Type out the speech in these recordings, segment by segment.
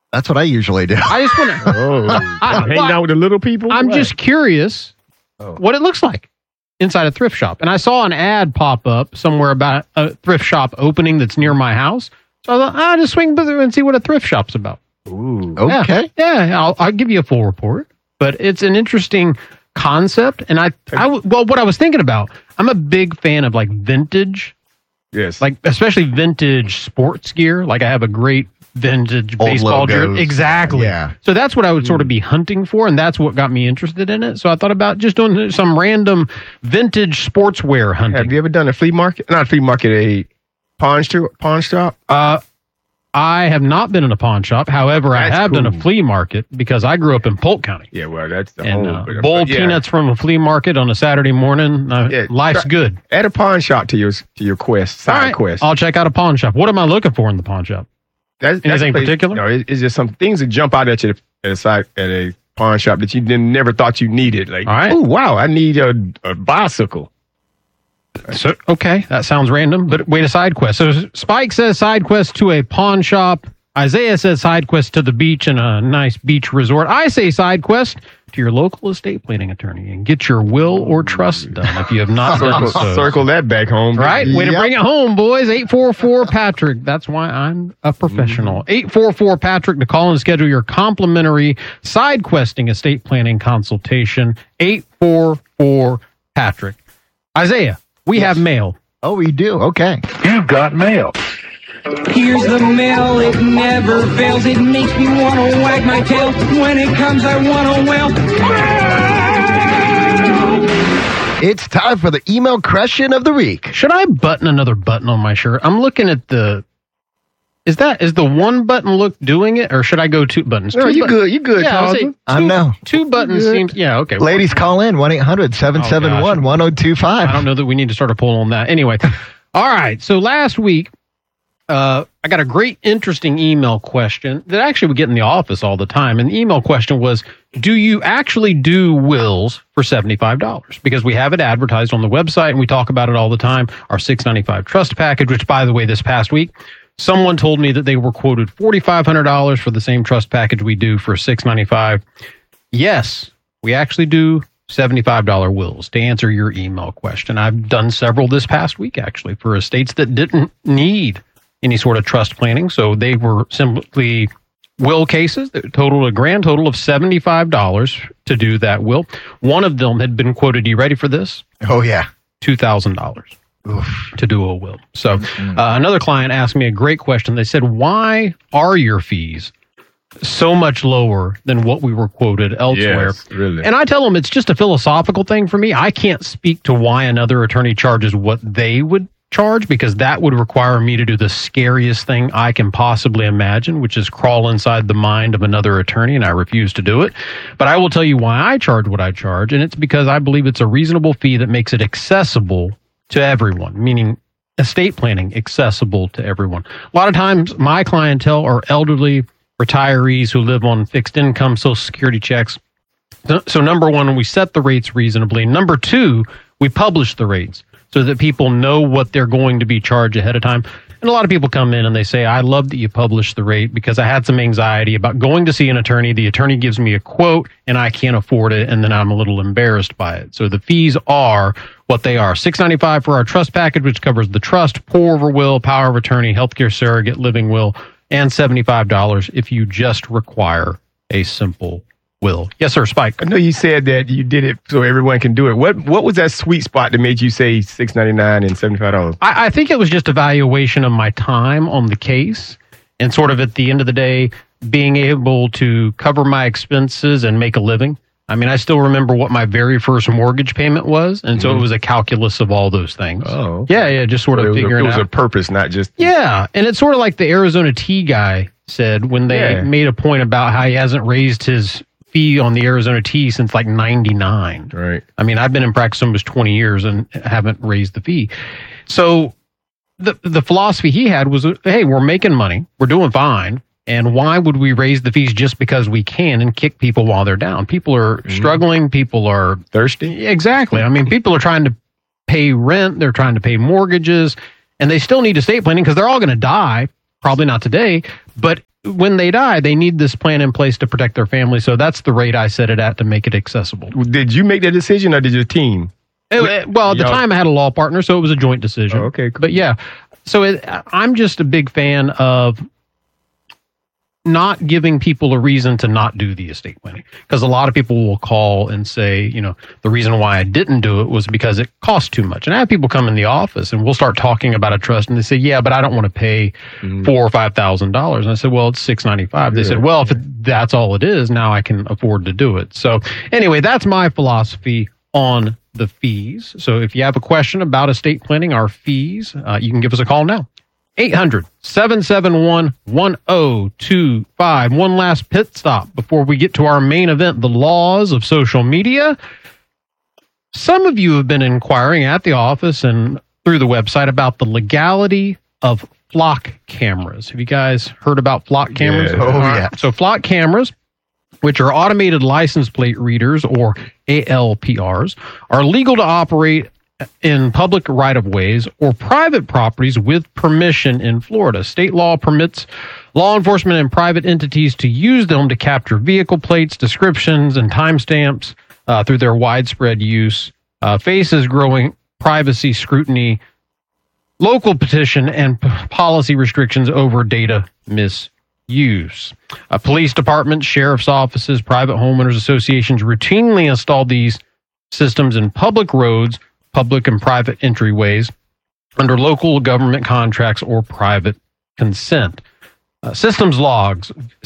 That's what I usually do. I just want to... hang out with the little people? I'm just curious what it looks like inside a thrift shop. And I saw an ad pop up somewhere about a thrift shop opening that's near my house. So I thought, I'll just swing through and see what a thrift shop's about. Ooh. Okay. Yeah, I'll give you a full report. But it's an interesting concept. And what I was thinking about, I'm a big fan of like vintage. Yes. Like especially vintage sports gear. Like I have a great vintage old baseball jersey. Exactly. Yeah. So that's what I would sort of be hunting for, and that's what got me interested in it. So I thought about just doing some random vintage sportswear hunting. Have you ever done a flea market? Not a flea market, a pawn shop? I have not been in a pawn shop. However, I have done a flea market because I grew up in Polk County. Yeah, well, that's the and bowl peanuts from a flea market on a Saturday morning. Life's good. Add a pawn shop to your quest, side quest. I'll check out a pawn shop. What am I looking for in the pawn shop? Anything particular? No, it's just some things that jump out at you at a pawn shop that you never thought you needed. Like, oh wow, I need a bicycle. So okay, that sounds random, but wait, a side quest. So Spike says side quest to a pawn shop. Isaiah says side quest to the beach and a nice beach resort. I say side quest to your local estate planning attorney and get your will or trust done if you have not done so. Circle that back home. Right? Way to bring it home, boys. 844-PATRICK. That's why I'm a professional. 844-PATRICK to call and schedule your complimentary side questing estate planning consultation. 844-PATRICK. Isaiah, we have mail. Oh, we do? Okay. You've got mail. Here's the mail, it never fails. It makes me want to wag my tail. When it comes, I want to wail. It's time for the email question of the week. Should I button another button on my shirt? I'm looking at the... Is the one button look doing it, or should I go two buttons? No, you good. You good, yeah, I know. Two buttons seems... Yeah, okay. Ladies, call in 1-800-771-1025. I don't know that we need to start a poll on that. Anyway. All right. So last week, I got a great, interesting email question that actually we get in the office all the time. And the email question was, do you actually do wills for $75? Because we have it advertised on the website and we talk about it all the time. Our $695 trust package, which, by the way, this past week, someone told me that they were quoted $4,500 for the same trust package we do for $695. Yes, we actually do $75 wills, to answer your email question. I've done several this past week, actually, for estates that didn't need any sort of trust planning. So they were simply will cases that totaled a grand total of $75 to do that will. One of them had been quoted, you ready for this? Oh, yeah. $2,000 to do a will. So another client asked me a great question. They said, why are your fees so much lower than what we were quoted elsewhere? Yes, really. And I tell them it's just a philosophical thing for me. I can't speak to why another attorney charges what they would charge, because that would require me to do the scariest thing I can possibly imagine, which is crawl inside the mind of another attorney, and I refuse to do it. But I will tell you why I charge what I charge, and it's because I believe it's a reasonable fee that makes it accessible to everyone, meaning estate planning accessible to everyone. A lot of times my clientele are elderly retirees who live on fixed income, Social Security checks. So number one, we set the rates reasonably. Number two, we publish the rates so that people know what they're going to be charged ahead of time. And a lot of people come in and they say, I love that you publish the rate because I had some anxiety about going to see an attorney. The attorney gives me a quote and I can't afford it, and then I'm a little embarrassed by it. So the fees are what they are. $695 for our trust package, which covers the trust, pour over will, power of attorney, healthcare surrogate, living will, and $75 if you just require a simple will. Yes, sir, Spike. I know you said that you did it so everyone can do it. What was that sweet spot that made you say $699 and $75? I think it was just a valuation of my time on the case, and sort of at the end of the day, being able to cover my expenses and make a living. I mean, I still remember what my very first mortgage payment was, and so it was a calculus of all those things. Oh. Yeah, just sort of figuring it out. It was a purpose, not just... Yeah, and it's sort of like the Arizona Tea guy said when they made a point about how he hasn't raised his fee on the Arizona Tea since like 99. Right. I mean, I've been in practice almost 20 years and haven't raised the fee. So the philosophy he had was, hey, we're making money, we're doing fine, and why would we raise the fees just because we can and kick people while they're down? People are struggling, people are thirsty. Exactly. I mean, people are trying to pay rent, they're trying to pay mortgages, and they still need estate planning because they're all going to die, probably not today, but when they die, they need this plan in place to protect their family. So that's the rate I set it at to make it accessible. Did you make that decision or did your team? Well, at the time I had a law partner, so it was a joint decision. Oh, okay, cool. But yeah, so I'm just a big fan of not giving people a reason to not do the estate planning, because a lot of people will call and say, the reason why I didn't do it was because it cost too much. And I have people come in the office and we'll start talking about a trust and they say, yeah, but I don't want to pay $4,000 or $5,000. And I said, well, it's $695. They said, well, if that's all it is, now I can afford to do it. So anyway, that's my philosophy on the fees. So if you have a question about estate planning, our fees, you can give us a call now. 800-771-1025. One last pit stop before we get to our main event, the laws of social media. Some of you have been inquiring at the office and through the website about the legality of flock cameras. Have you guys heard about flock cameras? Yeah. Oh, yeah. So flock cameras, which are automated license plate readers, or ALPRs, are legal to operate in public right-of-ways or private properties with permission in Florida. State law permits law enforcement and private entities to use them to capture vehicle plates, descriptions, and timestamps through their widespread use. Faces growing privacy scrutiny, local petition, and policy restrictions over data misuse. Police departments, sheriff's offices, private homeowners associations routinely install these systems in public roads, public and private entryways, under local government contracts or private consent. Systems log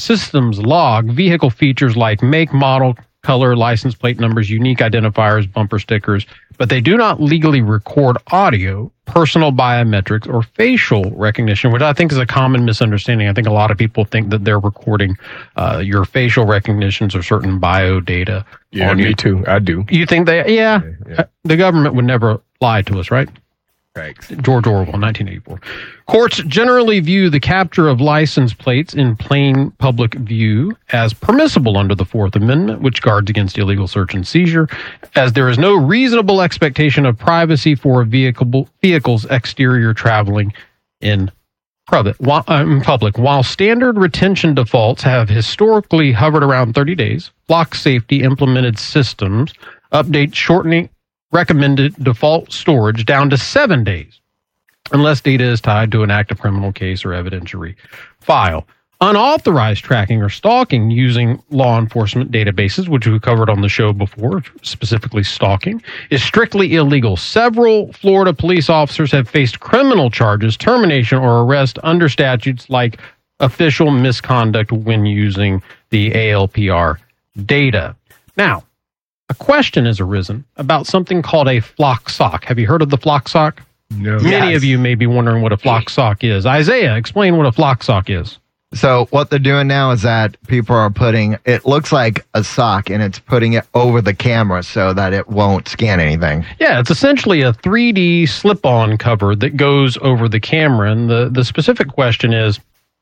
vehicle features like make, model, color, license plate numbers, unique identifiers, bumper stickers, but they do not legally record audio, personal biometrics, or facial recognition, which I think is a common misunderstanding. I think a lot of people think that they're recording your facial recognitions or certain bio data. Yeah, me too. I do. You think they? Yeah. The government would never lie to us, right? Right. George Orwell, 1984. Courts generally view the capture of license plates in plain public view as permissible under the Fourth Amendment, which guards against illegal search and seizure, as there is no reasonable expectation of privacy for a vehicle's exterior traveling in public. While standard retention defaults have historically hovered around 30 days, flock safety implemented systems update shortening recommended default storage down to 7 days, unless data is tied to an active criminal case or evidentiary file. Unauthorized tracking or stalking using law enforcement databases, which we covered on the show before, specifically stalking, is strictly illegal. Several Florida police officers have faced criminal charges, termination, or arrest under statutes like official misconduct when using the ALPR data. Now, a question has arisen about something called a flock sock. Have you heard of the flock sock? No. Many of you may be wondering what a flock sock is. Isaiah, explain what a flock sock is. So what they're doing now is that people are putting, it looks like a sock, and it's putting it over the camera so that it won't scan anything. Yeah, it's essentially a 3D slip-on cover that goes over the camera. And the specific question is,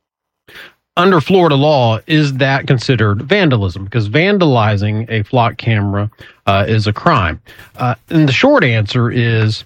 under Florida law, is that considered vandalism? Because vandalizing a flock camera is a crime. And the short answer is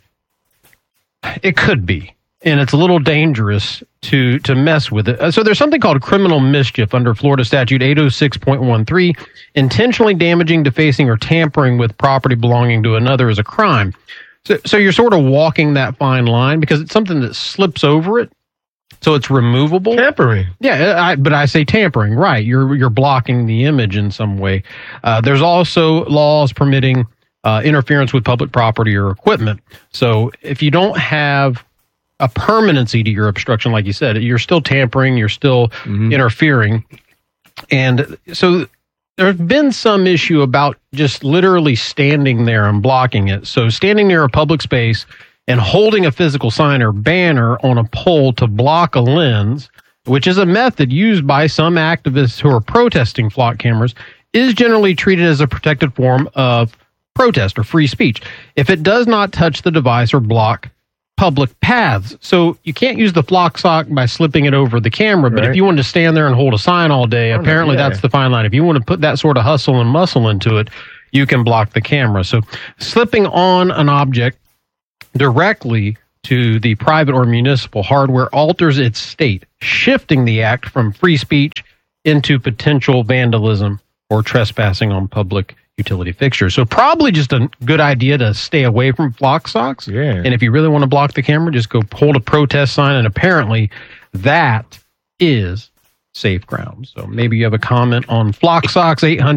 it could be. And it's a little dangerous to mess with it. So there's something called criminal mischief under Florida statute 806.13. Intentionally damaging, defacing, or tampering with property belonging to another is a crime. So you're sort of walking that fine line because it's something that slips over it. So it's removable. Tampering. Yeah, but I say tampering, right. You're blocking the image in some way. There's also laws permitting interference with public property or equipment. So if you don't have a permanency to your obstruction, like you said, you're still tampering, you're still interfering. And so there's been some issue about just literally standing there and blocking it. So standing near a public space and holding a physical sign or banner on a pole to block a lens, which is a method used by some activists who are protesting flock cameras, is generally treated as a protected form of protest or free speech if it does not touch the device or block public paths. So you can't use the flock sock by slipping it over the camera, but if you wanted to stand there and hold a sign all day, apparently that's the fine line. If you want to put that sort of hustle and muscle into it, you can block the camera. So slipping on an object directly to the private or municipal hardware alters its state, shifting the act from free speech into potential vandalism or trespassing on public utility fixtures. So probably just a good idea to stay away from flock socks. Yeah. And if you really want to block the camera, just go hold a protest sign. And apparently that is safe ground. So maybe you have a comment on flock socks,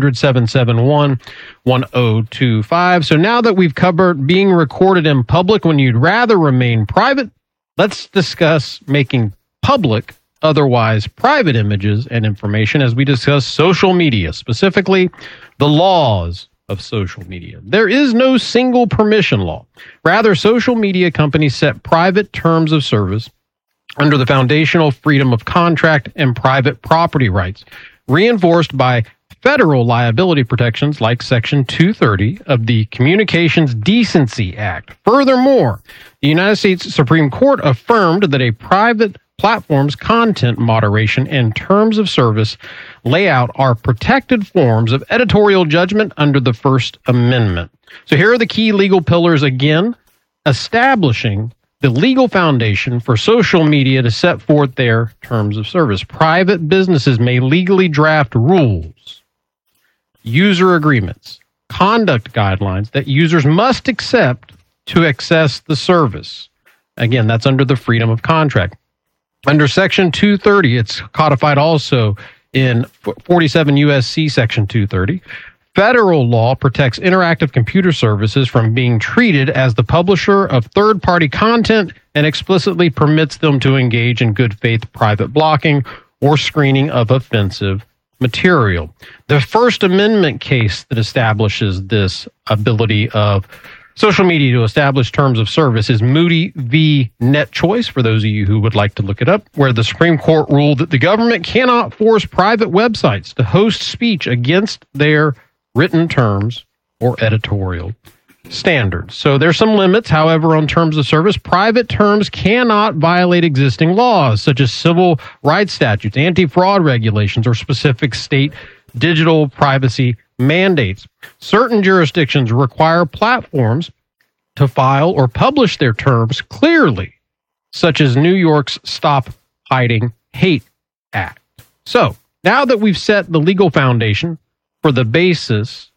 800-771-1025. So now that we've covered being recorded in public when you'd rather remain private, let's discuss making public otherwise private images and information as we discuss social media, specifically the laws of social media. There is no single permission law. Rather, social media companies set private terms of service under the foundational freedom of contract and private property rights, reinforced by federal liability protections like Section 230 of the Communications Decency Act. Furthermore, the United States Supreme Court affirmed that a private platform's content moderation and terms of service layout are protected forms of editorial judgment under the First Amendment. So here are the key legal pillars again, establishing the legal foundation for social media to set forth their terms of service. Private businesses may legally draft rules, user agreements, conduct guidelines that users must accept to access the service. Again, that's under the freedom of contract. Under Section 230, it's codified also in 47 U.S.C. Section 230. Federal law protects interactive computer services from being treated as the publisher of third-party content and explicitly permits them to engage in good faith private blocking or screening of offensive material. The First Amendment case that establishes this ability of social media to establish terms of service is Moody v. NetChoice, for those of you who would like to look it up, where the Supreme Court ruled that the government cannot force private websites to host speech against their written terms or editorial standards. So there's some limits, however, on terms of service. Private terms cannot violate existing laws, such as civil rights statutes, anti-fraud regulations, or specific state digital privacy mandates. Certain jurisdictions require platforms to file or publish their terms clearly, such as New York's Stop Hiding Hate Act. So, now that we've set the legal foundation for the basis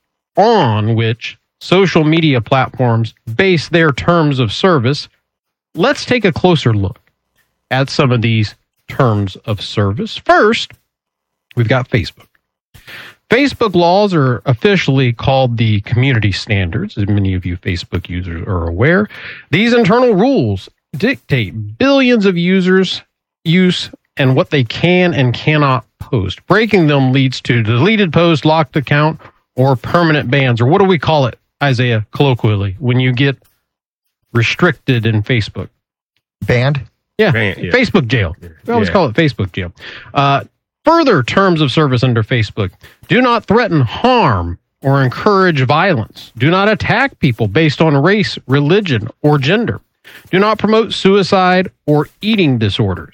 on which social media platforms base their terms of service, let's take a closer look at some of these terms of service. First, we've got Facebook. Facebook laws are officially called the community standards, as many of you Facebook users are aware. These internal rules dictate billions of users' use and what they can and cannot post. Breaking them leads to deleted post, locked account, or permanent bans. Or what do we call it, Isaiah, colloquially, when you get restricted in Facebook? Banned? Yeah, Facebook jail. We always call it Facebook jail. Further terms of service under Facebook: do not threaten harm or encourage violence. Do not attack people based on race, religion, or gender. Do not promote suicide or eating disorders.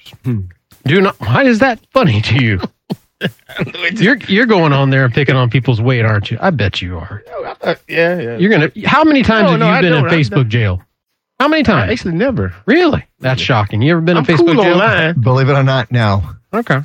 Do not. Why is that funny to you? You're going on there and picking on people's weight, aren't you? I bet you are. Yeah. You're gonna. How many times have you been in Facebook jail? How many times? Actually, never. Really? That's shocking. You ever been in Facebook cool jail? Online. Believe it or not, no. Okay.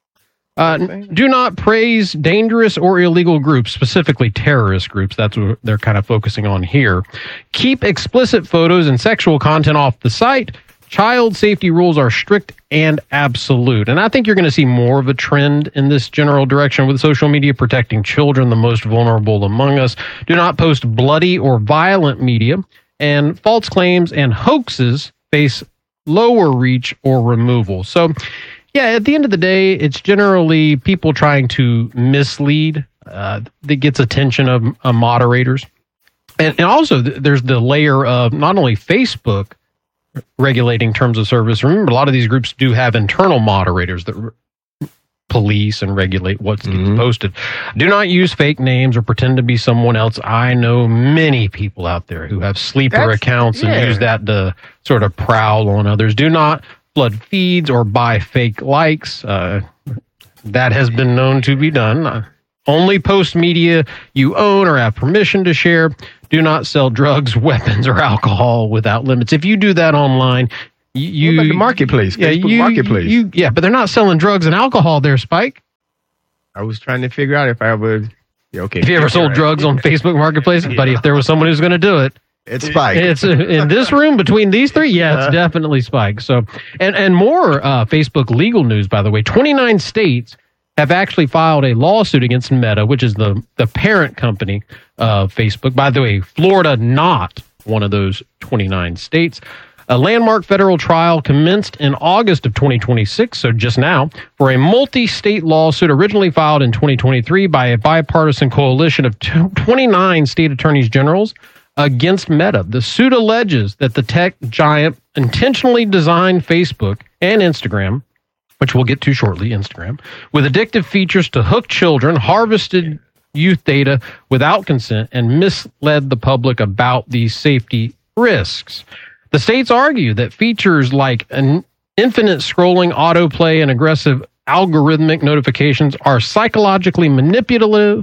Do not praise dangerous or illegal groups, specifically terrorist groups. That's what they're kind of focusing on here. Keep explicit photos and sexual content off the site. Child safety rules are strict and absolute. And I think you're going to see more of a trend in this general direction with social media protecting children, the most vulnerable among us. Do not post bloody or violent media. And false claims and hoaxes face lower reach or removal. So, yeah, at the end of the day, it's generally people trying to mislead that gets attention of moderators. And also, there's the layer of not only Facebook regulating terms of service. Remember, a lot of these groups do have internal moderators that police and regulate what's posted. Do not use fake names or pretend to be someone else. I know many people out there who have sleeper accounts and use that to sort of prowl on others. Do not flood feeds or buy fake likes. That has been known to be done. Only post media you own or have permission to share. do not sell drugs, weapons, or alcohol without limits. If you do that online, you what about the marketplace, Facebook Marketplace. But they're not selling drugs and alcohol there, Spike. I was trying to figure out if I would. Yeah, okay. If you ever sold drugs on Facebook Marketplace, buddy, if there was someone who's going to do it, it's Spike. It's in this room between these three. Yeah, it's definitely Spike. So, and more Facebook legal news, by the way. 29 states have actually filed a lawsuit against Meta, which is the parent company of Facebook. By the way, Florida not one of those 29 states. A landmark federal trial commenced in August of 2026, so just now, for a multi-state lawsuit originally filed in 2023 by a bipartisan coalition of 29 state attorneys generals against Meta. The suit alleges that the tech giant intentionally designed Facebook and Instagram, which we'll get to shortly, Instagram, with addictive features to hook children, harvested youth data without consent, and misled the public about these safety risks. The states argue that features like an infinite scrolling, autoplay, and aggressive algorithmic notifications are psychologically manipulative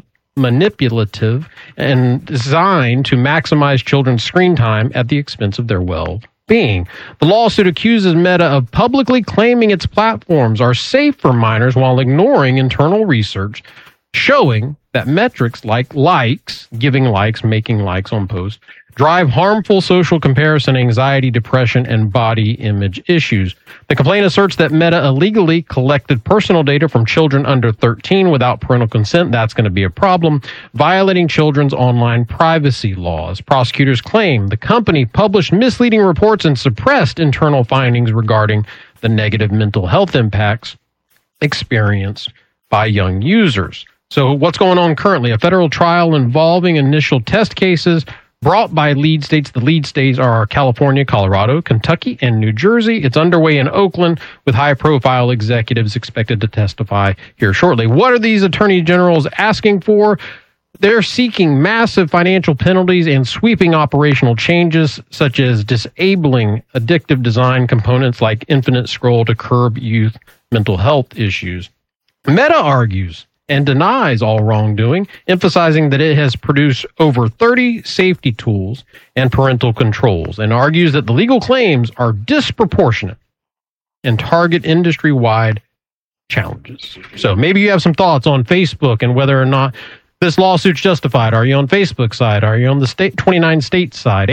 and designed to maximize children's screen time at the expense of their well-being. The lawsuit accuses Meta of publicly claiming its platforms are safe for minors while ignoring internal research showing that metrics like likes, giving likes, making likes on posts, drive harmful social comparison, anxiety, depression, and body image issues. The complaint asserts that Meta illegally collected personal data from children under 13 without parental consent. That's going to be a problem, violating children's online privacy laws. Prosecutors claim the company published misleading reports and suppressed internal findings regarding the negative mental health impacts experienced by young users. So what's going on currently? A federal trial involving initial test cases brought by lead states. The lead states are California, Colorado, Kentucky, and New Jersey. It's underway in Oakland with high-profile executives expected to testify here shortly. What are these attorney generals asking for? They're seeking massive financial penalties and sweeping operational changes, such as disabling addictive design components like infinite scroll to curb youth mental health issues. Meta argues and denies all wrongdoing, emphasizing that it has produced over 30 safety tools and parental controls, and argues that the legal claims are disproportionate and target industry-wide challenges. So maybe you have some thoughts on Facebook and whether or not this lawsuit's justified. Are you on Facebook's side? Are you on the state 29 state side?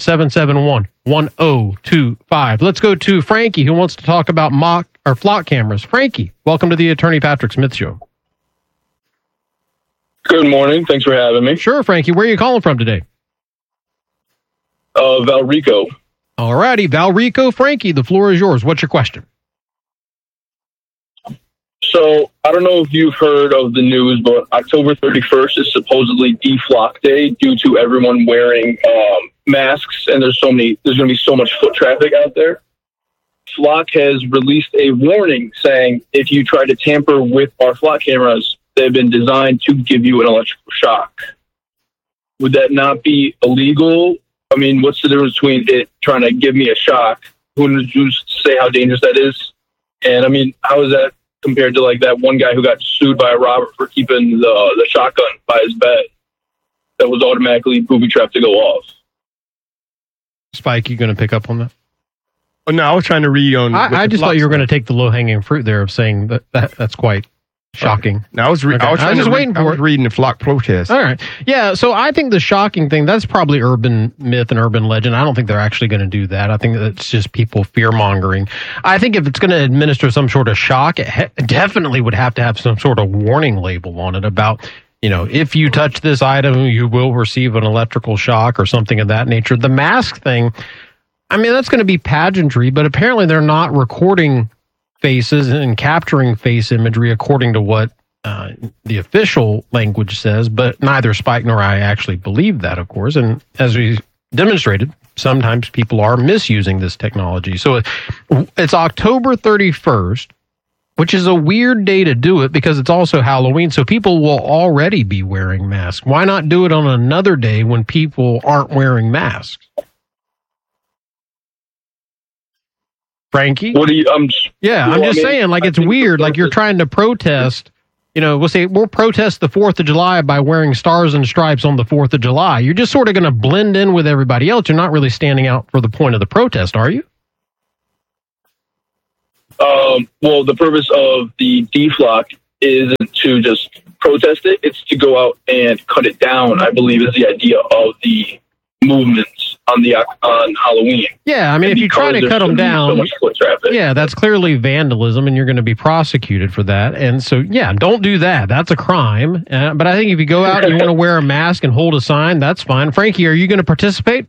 800-771-1025. Let's go to Frankie, who wants to talk about mock or flock cameras. Frankie, welcome to the Attorney Patrick Smith Show. Good morning. Thanks for having me. Sure, Frankie. Where are you calling from today? Valrico. All righty, Valrico. Frankie, the floor is yours. What's your question? So, I don't know if you've heard of the news, but October 31st is supposedly deflock day due to everyone wearing masks, and there's going to be so much foot traffic out there. Flock has released a warning saying if you try to tamper with our flock cameras, they've been designed to give you an electrical shock. Would that not be illegal? I mean, what's the difference between it trying to give me a shock? Who knows to say how dangerous that is? And I mean, how is that compared to like that one guy who got sued by a robber for keeping the shotgun by his bed that was automatically booby-trapped to go off? Spike, you going to pick up on that? Oh, no, I was trying to read on... I just thought you were going to take the low-hanging fruit there of saying that's quite... shocking. Now I was waiting for it. I was reading the flock protest. All right. Yeah, so I think the shocking thing, that's probably urban myth and urban legend. I don't think they're actually going to do that. I think that's just people fear-mongering. I think if it's going to administer some sort of shock, it definitely would have to have some sort of warning label on it about, you know, if you touch this item, you will receive an electrical shock or something of that nature. The mask thing, I mean, that's going to be pageantry, but apparently they're not recording faces and capturing face imagery according to what the official language says, but neither Spike nor I actually believe that, of course. And as we demonstrated, sometimes people are misusing this technology. So it's October 31st, which is a weird day to do it because it's also Halloween, so people will already be wearing masks. Why not do it on another day when people aren't wearing masks? Frankie? What do you? I'm just saying, like, it's weird. Like, you're trying to protest we'll say we'll protest the 4th of July by wearing stars and stripes on the 4th of July. You're just sort of going to blend in with everybody else. You're not really standing out for the point of the protest, are you? Well, the purpose of the deflock isn't to just protest it. It's to go out and cut it down, I believe, is the idea of the movements on Halloween. Yeah, I mean, if you try to cut them down, so much foot traffic. Yeah, that's clearly vandalism, and you're going to be prosecuted for that. And so, yeah, don't do that. That's a crime. But I think if you go out and you want to wear a mask and hold a sign, that's fine. Frankie, are you going to participate?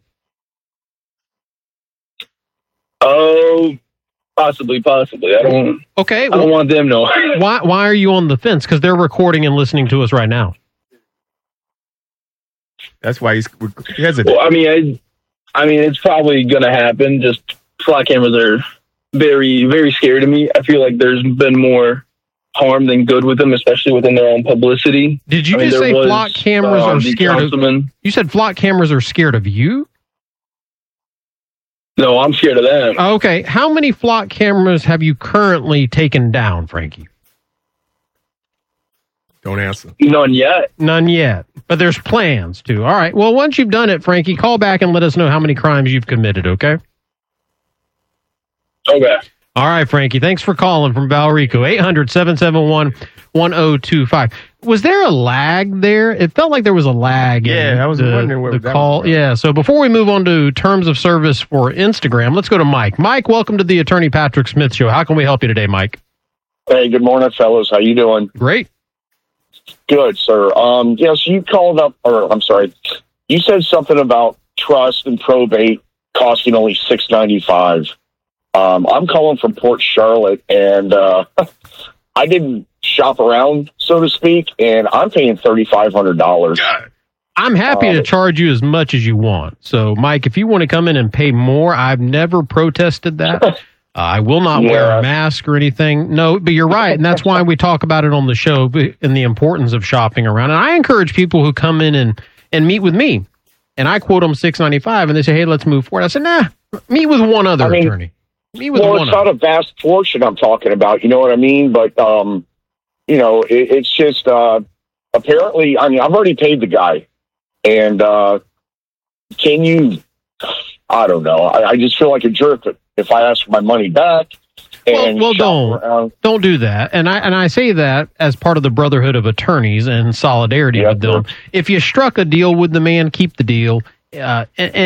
Oh, possibly. I don't. Okay, I don't want them to know. Why are you on the fence? Because they're recording and listening to us right now. That's why he hesitated. Well, I mean, it's probably going to happen. Just flock cameras are very, very scary to me. I feel like there's been more harm than good with them, especially within their own publicity. Did you just say flock cameras are scared of? You said flock cameras are scared of you? No, I'm scared of them. Okay, how many flock cameras have you currently taken down, Frankie? Don't answer. None yet. None yet. But there's plans to. All right. Well, once you've done it, Frankie, call back and let us know how many crimes you've committed, okay? Okay. All right, Frankie. Thanks for calling from Valrico. 800-771-1025. Was there a lag there? It felt like there was a lag. Yeah, I was wondering where the call. Yeah. So before we move on to terms of service for Instagram, let's go to Mike. Mike, welcome to the Attorney Patrick Smith Show. How can we help you today, Mike? Hey, good morning, fellas. How you doing? Great. Good, sir. So you called up, you said something about trust and probate costing only $695. I'm calling from Port Charlotte, and I didn't shop around, so to speak, and I'm paying $3,500. I'm happy to charge you as much as you want. So, Mike, if you want to come in and pay more, I've never protested that. I will not wear a mask or anything. No, but you're right. And that's why we talk about it on the show and the importance of shopping around. And I encourage people who come in and meet with me. And I quote them $695 and they say, hey, let's move forward. I said, nah, meet with one other attorney. Meet with one it's not a vast fortune I'm talking about. You know what I mean? But, it's just apparently, I've already paid the guy. And can you, I don't know. I just feel like a jerk if I ask for my money back. And don't do that. And I say that as part of the brotherhood of attorneys and solidarity with them. If you struck a deal with the man, keep the deal. I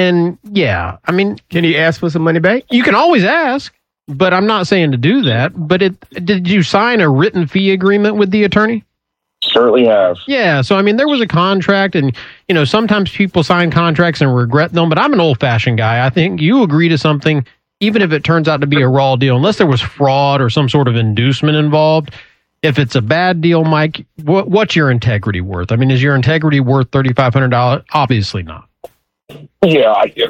mean, can he ask for some money back? You can always ask, but I'm not saying to do that. But did you sign a written fee agreement with the attorney? Certainly have. Yeah, so I mean, there was a contract, and sometimes people sign contracts and regret them. But I'm an old-fashioned guy. I think you agree to something, even if it turns out to be a raw deal, unless there was fraud or some sort of inducement involved. If it's a bad deal, Mike, what's your integrity worth? I mean, is your integrity worth $3,500? Obviously not. Yeah,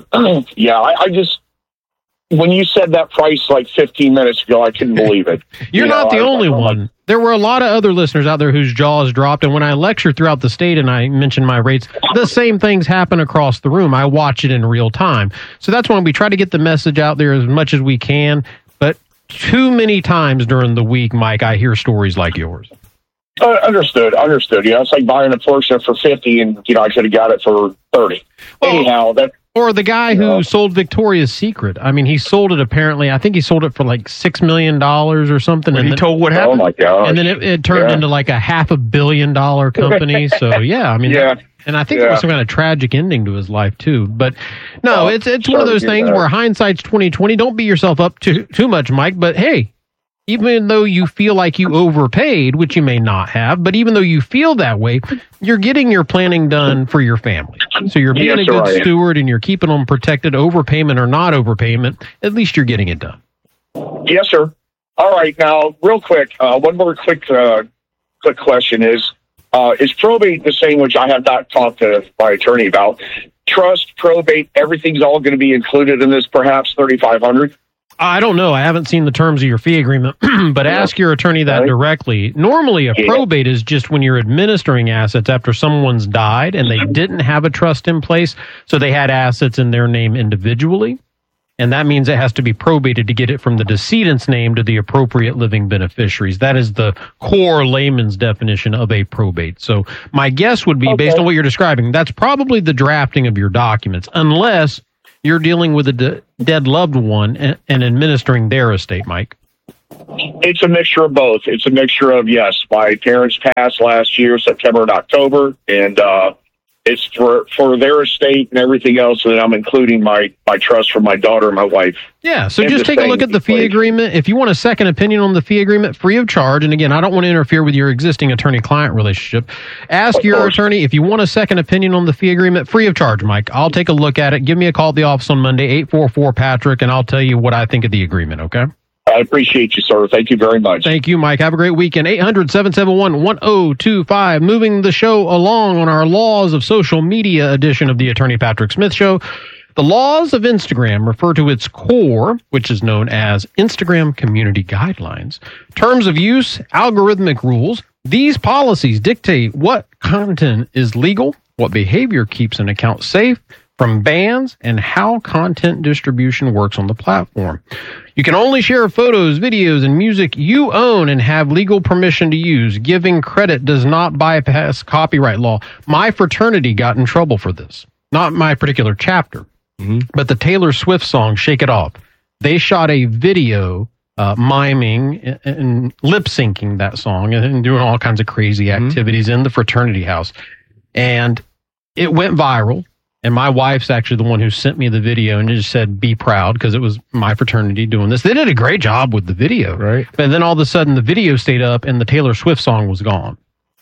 I just, when you said that price like 15 minutes ago, I couldn't believe it. You're not the only one. There were a lot of other listeners out there whose jaws dropped, and when I lecture throughout the state and I mention my rates, the same things happen across the room. I watch it in real time. So that's why we try to get the message out there as much as we can, but too many times during the week, Mike, I hear stories like yours. Understood. It's like buying a Porsche for $50 and, I could have got it for $30. Anyhow, or the guy who sold Victoria's Secret. I mean, he sold it apparently. I think he sold it for like $6 million or something. And he told what happened. Oh my God! And then it turned into like a $500 million company. So yeah, I mean, and I think there was some kind of tragic ending to his life too. But no, it's one of those things where hindsight's 20/20. Don't beat yourself up too much, Mike. But hey, even though you feel like you overpaid, which you may not have, but even though you feel that way, you're getting your planning done for your family. So you're being a good steward and you're keeping them protected, overpayment or not overpayment. At least you're getting it done. Yes, sir. All right. Now, real quick, one more quick question is probate the same, which I have not talked to my attorney about? Trust, probate, everything's all going to be included in this, perhaps $3,500? I don't know. I haven't seen the terms of your fee agreement, but ask your attorney that directly. Normally, a probate is just when you're administering assets after someone's died and they didn't have a trust in place, so they had assets in their name individually. And that means it has to be probated to get it from the decedent's name to the appropriate living beneficiaries. That is the core layman's definition of a probate. So my guess would be, based on what you're describing, that's probably the drafting of your documents, unless you're dealing with a dead loved one and administering their estate, Mike. It's a mixture of both. It's a mixture of, yes, my parents passed last year, September and October, and it's for their estate and everything else, and I'm including my trust for my daughter and my wife. Yeah, so just take a look at the fee agreement. If you want a second opinion on the fee agreement, free of charge, and again, I don't want to interfere with your existing attorney-client relationship, ask your attorney if you want a second opinion on the fee agreement, free of charge, Mike. I'll take a look at it. Give me a call at the office on Monday, 844-PATRICK, and I'll tell you what I think of the agreement, okay? I appreciate you, sir. Thank you very much. Thank you, Mike. Have a great weekend. 800-771-1025. Moving the show along on our Laws of Social Media edition of the Attorney Patrick Smith Show. The laws of Instagram refer to its core, which is known as Instagram Community Guidelines, terms of use, algorithmic rules. These policies dictate what content is legal, what behavior keeps an account safe from bans, and how content distribution works on the platform. You can only share photos, videos, and music you own and have legal permission to use. Giving credit does not bypass copyright law. My fraternity got in trouble for this. Not my particular chapter, but the Taylor Swift song, Shake It Off. They shot a video miming and lip-syncing that song and doing all kinds of crazy activities in the fraternity house. And it went viral. And my wife's actually the one who sent me the video and just said, be proud, because it was my fraternity doing this. They did a great job with the video. Right. But then all of a sudden the video stayed up and the Taylor Swift song was gone.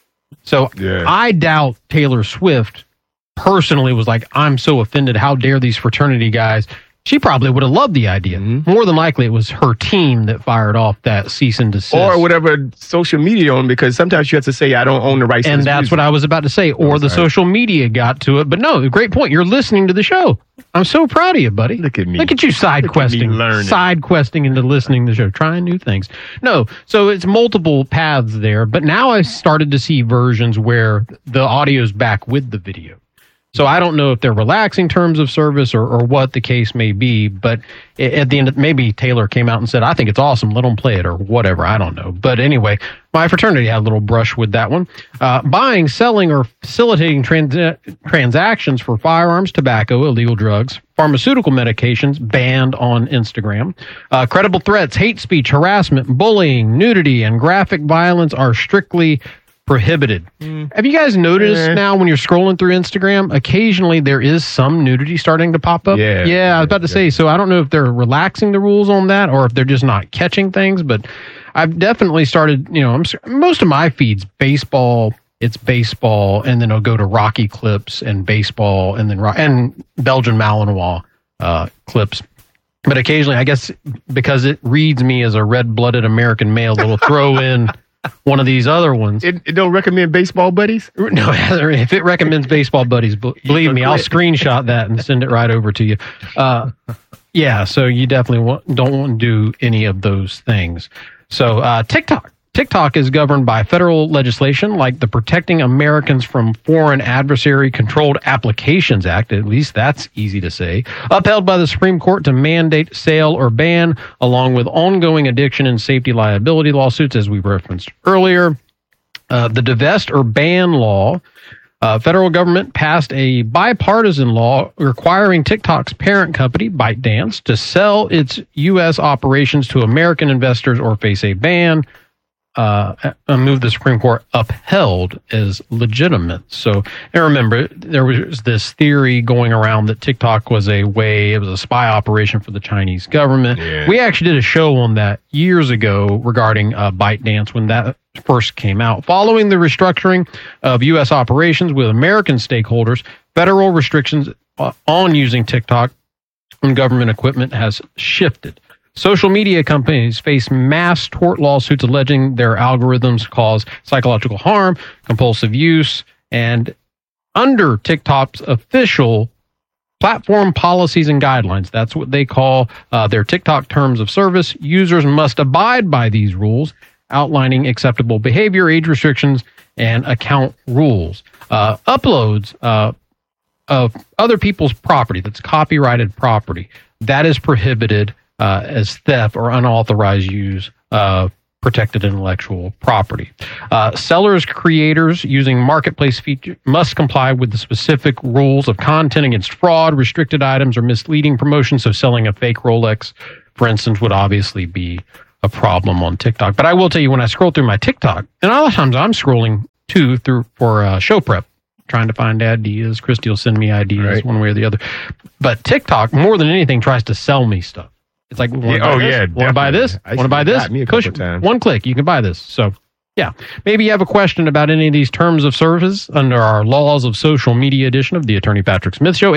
So I doubt Taylor Swift personally was like, I'm so offended. How dare these fraternity guys? She probably would have loved the idea. More than likely, it was her team that fired off that cease and desist. Or whatever social media on, because sometimes you have to say, I don't own the rights to this And that's music. what I was about to say. Or the social media got to it. But no, great point. You're listening to the show. I'm so proud of you, buddy. Look at me. Look at you side questing. Side questing into listening to the show. Trying new things. No, so it's multiple paths there. But now I started to see versions where the audio's back with the video. So I don't know if they're relaxing terms of service or what the case may be, but at the end, maybe Taylor came out and said, I think it's awesome, let them play it, or whatever, I don't know. But anyway, my fraternity had a little brush with that one. Buying, selling, or facilitating transactions for firearms, tobacco, illegal drugs, pharmaceutical medications, banned on Instagram. Credible threats, hate speech, harassment, bullying, nudity, and graphic violence are strictly prohibited. Have you guys noticed now when you're scrolling through Instagram, occasionally there is some nudity starting to pop up? Yeah, I was about to say, so I don't know if they're relaxing the rules on that or if they're just not catching things, but I've definitely started, most of my feeds, baseball, it's baseball, and then it'll go to Rocky clips and baseball, and then and Belgian Malinois clips. But occasionally, I guess because it reads me as a red-blooded American male, it'll throw in one of these other ones. It don't recommend Baseball Buddies? No, if it recommends Baseball Buddies, believe me, I'll screenshot that and send it right over to you. Yeah, so you definitely don't want to do any of those things. So TikTok. TikTok is governed by federal legislation like the Protecting Americans from Foreign Adversary Controlled Applications Act, at least that's easy to say, upheld by the Supreme Court to mandate sale or ban, along with ongoing addiction and safety liability lawsuits, as we referenced earlier. The divest or ban law, federal government passed a bipartisan law requiring TikTok's parent company, ByteDance, to sell its U.S. operations to American investors or face a ban. A move the Supreme Court upheld as legitimate. So, and remember, there was this theory going around that TikTok was it was a spy operation for the Chinese government. Yeah. We actually did a show on that years ago regarding ByteDance when that first came out. Following the restructuring of U.S. operations with American stakeholders, federal restrictions on using TikTok and government equipment has shifted. Social media companies face mass tort lawsuits alleging their algorithms cause psychological harm, compulsive use, and under TikTok's official platform policies and guidelines, that's what they call their TikTok terms of service, users must abide by these rules, outlining acceptable behavior, age restrictions, and account rules. Uploads of other people's property, that's copyrighted property, that is prohibited as theft or unauthorized use of protected intellectual property. Sellers, creators using marketplace feature must comply with the specific rules of content against fraud, restricted items, or misleading promotion. So selling a fake Rolex, for instance, would obviously be a problem on TikTok. But I will tell you, when I scroll through my TikTok, and a lot of times I'm scrolling too for show prep, trying to find ideas. Christy will send me ideas one way or the other. But TikTok, more than anything, tries to sell me stuff. It's like, want to buy this? Want to buy this? Push one click, you can buy this. So, yeah. Maybe you have a question about any of these terms of service under our Laws of Social Media edition of the Attorney Patrick Smith Show,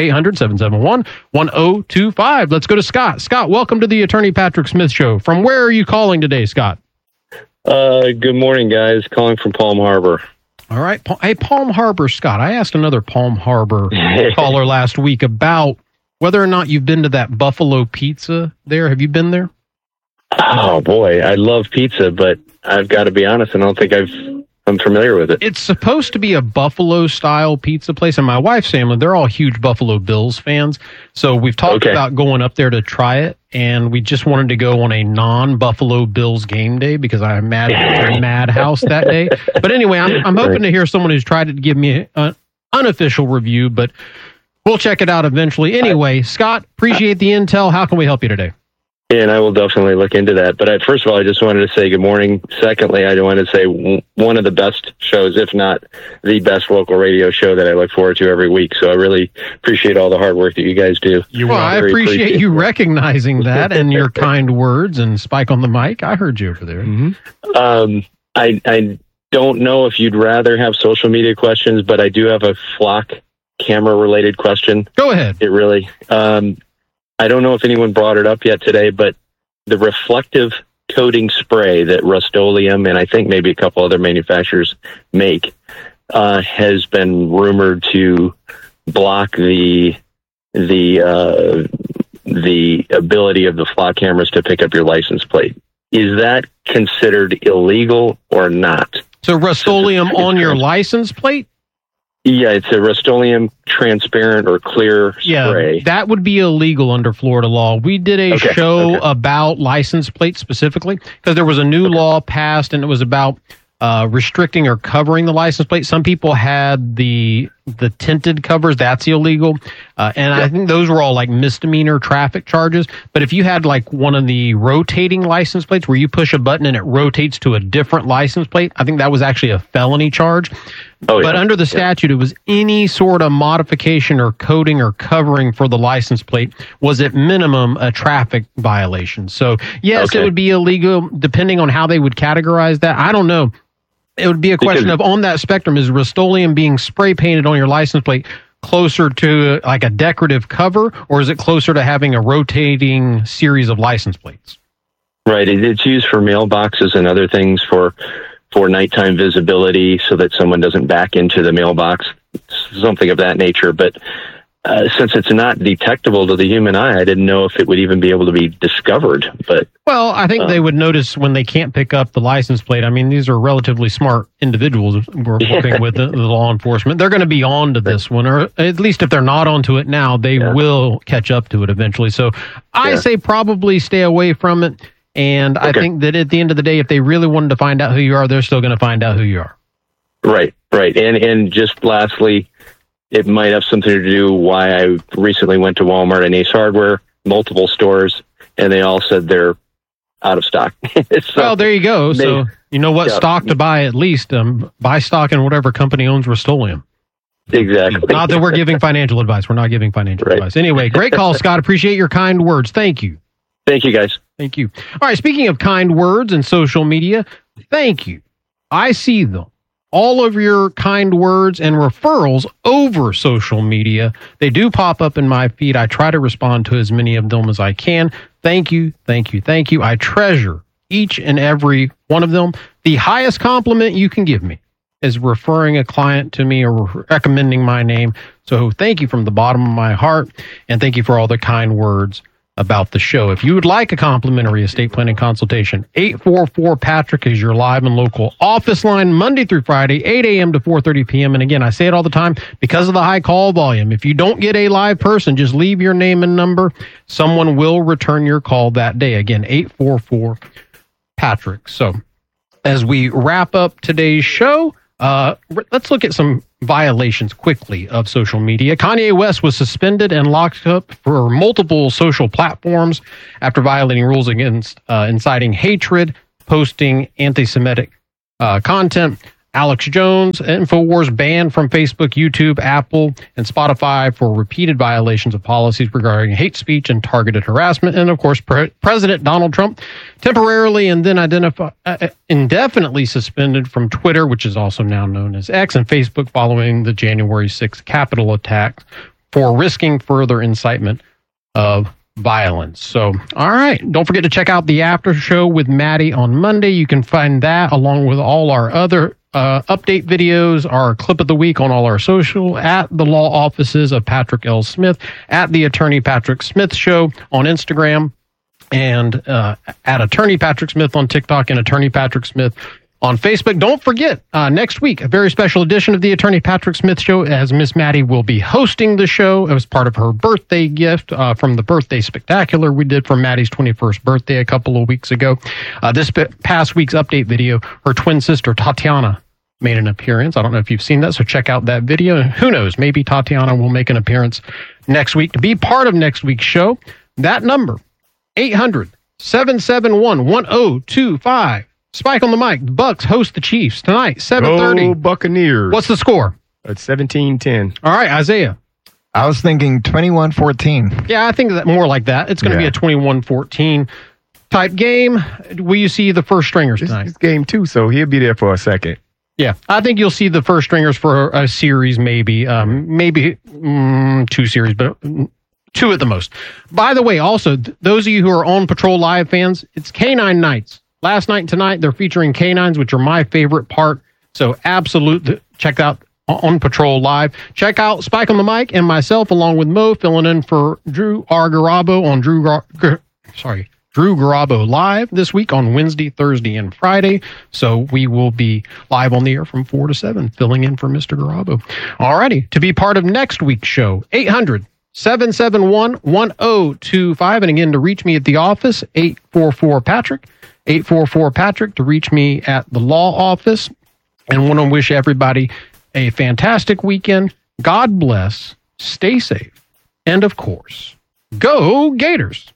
800-771-1025. Let's go to Scott. Scott, welcome to the Attorney Patrick Smith Show. From where are you calling today, Scott? Good morning, guys. Calling from Palm Harbor. All right. Hey, Palm Harbor, Scott. I asked another Palm Harbor caller last week about whether or not you've been to that Buffalo Pizza there. Have you been there? Oh, boy. I love pizza, but I've got to be honest, I don't think I'm familiar with it. It's supposed to be a Buffalo-style pizza place, and my wife's family, they're all huge Buffalo Bills fans. So we've talked about going up there to try it, and we just wanted to go on a non-Buffalo Bills game day because I imagine it's a madhouse that day. But anyway, I'm hoping to hear someone who's tried it to give me an unofficial review, but we'll check it out eventually. Anyway, Scott, appreciate the intel. How can we help you today? And I will definitely look into that. But first of all, I just wanted to say good morning. Secondly, I want to say one of the best shows, if not the best local radio show that I look forward to every week. So I really appreciate all the hard work that you guys do. I appreciate you recognizing that and your kind words and Spike on the mic. I heard you over there. Mm-hmm. I don't know if you'd rather have social media questions, but I do have a flock camera related question. Go ahead. It really, I don't know if anyone brought it up yet today, but the reflective coating spray that Rust-Oleum and I think maybe a couple other manufacturers make has been rumored to block the ability of the flock cameras to pick up your license plate. Is that considered illegal or not? So Rust-Oleum on your license plate? Yeah, it's a Rust-Oleum transparent or clear spray. Yeah, that would be illegal under Florida law. We did a show about license plates specifically because there was a new law passed and it was about restricting or covering the license plate. Some people had the tinted covers. That's illegal. And I think those were all like misdemeanor traffic charges. But if you had like one of the rotating license plates where you push a button and it rotates to a different license plate, I think that was actually a felony charge. But under the statute, it was any sort of modification or coating or covering for the license plate was at minimum a traffic violation. So, yes, it would be illegal depending on how they would categorize that. I don't know. It would be a question of, on that spectrum, is Rust-Oleum being spray painted on your license plate closer to like a decorative cover, or is it closer to having a rotating series of license plates? Right. It's used for mailboxes and other things for nighttime visibility so that someone doesn't back into the mailbox, something of that nature. But since it's not detectable to the human eye, I didn't know if it would even be able to be discovered. But I think they would notice when they can't pick up the license plate. I mean, these are relatively smart individuals we're working with the law enforcement. They're going to be on to this one, or at least if they're not onto it now, they will catch up to it eventually. So I say probably stay away from it. And I think that at the end of the day, if they really wanted to find out who you are, they're still going to find out who you are. Right. And just lastly, it might have something to do why I recently went to Walmart and Ace Hardware, multiple stores, and they all said they're out of stock. Well, there you go. So you know what stock to buy at least. Buy stock in whatever company owns Rust-Oleum. Exactly. Not that we're giving financial advice. We're not giving financial advice. Anyway, great call, Scott. Appreciate your kind words. Thank you. Thank you, guys. Thank you. All right, speaking of kind words and social media, thank you. I see them. All of your kind words and referrals over social media. They do pop up in my feed. I try to respond to as many of them as I can. Thank you, thank you, thank you. I treasure each and every one of them. The highest compliment you can give me is referring a client to me or recommending my name. So thank you from the bottom of my heart, and thank you for all the kind words about the show. If you would like a complimentary estate planning consultation, 844-PATRICK is your live and local office line, Monday through Friday, 8 a.m. to 4:30 p.m. And again, I say it all the time, because of the high call volume, if you don't get a live person, just leave your name and number. Someone will return your call that day. Again, 844-PATRICK. So as we wrap up today's show, let's look at some violations quickly of social media. Kanye West was suspended and locked up for multiple social platforms after violating rules against inciting hatred, posting anti-Semitic content. Alex Jones, InfoWars, banned from Facebook, YouTube, Apple, and Spotify for repeated violations of policies regarding hate speech and targeted harassment. And of course, President Donald Trump temporarily and then indefinitely suspended from Twitter, which is also now known as X, and Facebook following the January 6th Capitol attack for risking further incitement of violence. So, all right. Don't forget to check out the after show with Maddie on Monday. You can find that along with all our other update videos, our clip of the week on all our social, at the law offices of Patrick L. Smith, at the Attorney Patrick Smith Show on Instagram, and at Attorney Patrick Smith on TikTok and Attorney Patrick Smith on Facebook. Don't forget, next week, a very special edition of the Attorney Patrick Smith Show, as Miss Maddie will be hosting the show as part of her birthday gift from the Birthday Spectacular we did for Maddie's 21st birthday a couple of weeks ago. This past week's update video, her twin sister, Tatiana, made an appearance. I don't know if you've seen that, so check out that video. Who knows, maybe Tatiana will make an appearance next week. To be part of next week's show, that number, 800-771-1025. Spike on the mic. The Bucks host the Chiefs tonight, 7:30. Go Buccaneers. What's the score? It's 17-10. All right, Isaiah. I was thinking 21-14. Yeah, I think that more like that. It's going to be a 21-14 type game. Will you see the first stringers tonight? It's game 2, so he'll be there for a second. Yeah, I think you'll see the first stringers for a series, maybe 2 series, but 2 at the most. By the way, also, those of you who are On Patrol Live fans, it's Canine Nights. Last night and tonight, they're featuring canines, which are my favorite part. So absolutely check out On Patrol Live. Check out Spike on the Mic and myself, along with Mo, filling in for Drew R. Garabo on Drew Garabo Live this week on Wednesday, Thursday, and Friday. So we will be live on the air from 4 to 7, filling in for Mr. Garabo. Alrighty, to be part of next week's show, 800-771-1025. And again, to reach me at the office, 844-PATRICK. 844-PATRICK to reach me at the law office. And want to wish everybody a fantastic weekend. God bless. Stay safe. And of course, go Gators.